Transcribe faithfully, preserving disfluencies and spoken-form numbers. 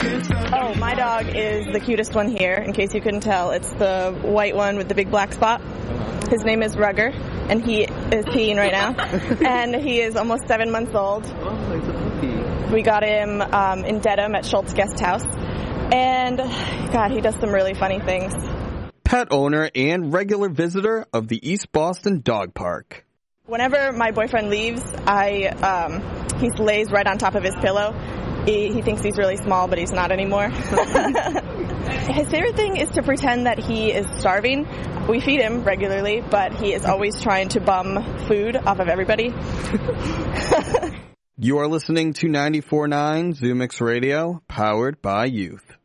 Oh, my dog is the cutest one here, in case you couldn't tell. It's the white one with the big black spot. His name is Rugger, and he is peeing right now. And he is almost seven months old. Oh, he's a puppy. We got him um, in Dedham at Schultz Guest House. And, God, he does some really funny things. Pet owner and regular visitor of the East Boston Dog Park. Whenever my boyfriend leaves, I um, he lays right on top of his pillow. He, he thinks he's really small, but he's not anymore. His favorite thing is to pretend that he is starving. We feed him regularly, but he is always trying to bum food off of everybody. You are listening to ninety-four point nine Zoomix Radio, powered by youth.